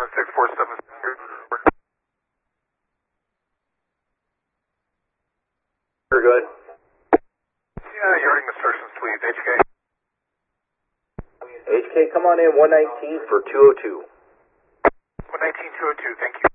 647. You're good. Yeah, you're reading instructions, please. HK. HK, come on in 119 for 202. 119-202, thank you.